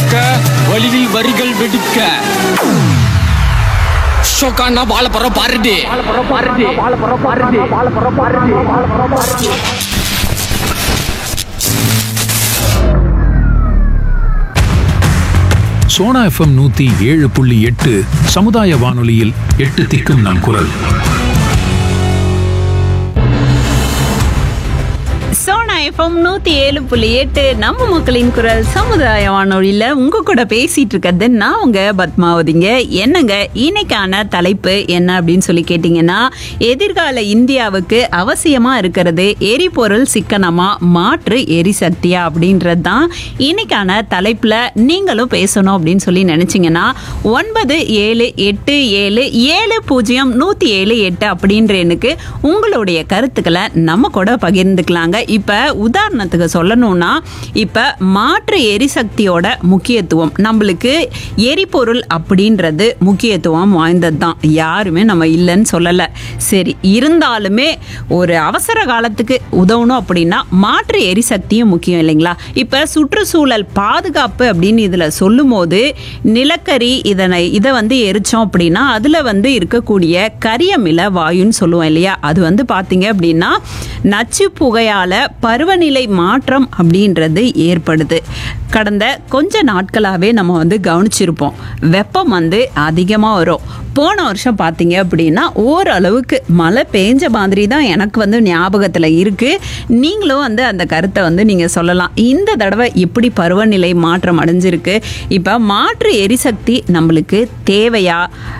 பறக்க, வழியில் வரிகள் வெடிக்க. ஷோக்கானா வாழ போற பாருடி. சோனா FM 107.8 சமுதாய வானொலியில் 8 திக்கும் நம் குரல். சோனா FM 107.8 நம்ம மக்களின் குரல் சமுதாய வானொலியில உங்க கூட பேசிட்டு இருக்கிறது நான் உங்க பத்மாவதிங்க. என்னங்க இன்னைக்கான தலைப்பு என்ன அப்படின்னு சொல்லி கேட்டீங்கன்னா, எதிர்கால இந்தியாவுக்கு அவசியமா இருக்கிறது எரிபொருள் சிக்கனமா மாற்று எரிசக்தியா அப்படின்றது தான் இன்னைக்கான தலைப்புல நீங்களும் பேசணும் அப்படின்னு சொல்லி நினைச்சீங்கன்னா 9787700178 அப்படின்ற எண்ணுக்கு உங்களுடைய கருத்துக்களை நம்ம கூட பகிர்ந்துக்கலாங்க. இப்ப உதாரணத்துக்கு சொல்லணும்னா, இப்ப மாற்று எரிசக்தியோட முக்கியத்துவம், நம்மளுக்கு எரிபொருள் அப்படின்றது முக்கியத்துவம் வாய்ந்தது தான், யாருமே நம்ம இல்லைன்னு சொல்லல. சரி, இருந்தாலுமே ஒரு அவசர காலத்துக்கு உதவணும் அப்படின்னா மாற்று எரிசக்தியும் முக்கியம் இல்லைங்களா? இப்ப சுற்றுச்சூழல் பாதுகாப்பு அப்படின்னு இதுல சொல்லும் போது, நிலக்கரி இதை வந்து எரிச்சோம் அப்படின்னா அதுல வந்து இருக்கக்கூடிய கரியமில வாயுன்னு சொல்லுவோம் இல்லையா, அது பாத்தீங்க அப்படின்னா நச்சு புகையால பருவநிலை மாற்றம் அப்படின்றது ஏற்படுது. கடந்த கொஞ்ச நாட்களாகவே நம்ம கவனிச்சிருப்போம், வெப்பம் அதிகமாக வரும். போன வருஷம் பார்த்தீங்க அப்படின்னா ஓரளவுக்கு மழை பெஞ்ச மாதிரி தான் எனக்கு ஞாபகத்தில் இருக்கு. நீங்களும் அந்த கருத்தை நீங்கள் சொல்லலாம். இந்த தடவை எப்படி பருவநிலை மாற்றம் அடைஞ்சிருக்கு, இப்போ மாற்று எரிசக்தி நம்மளுக்கு தேவையா,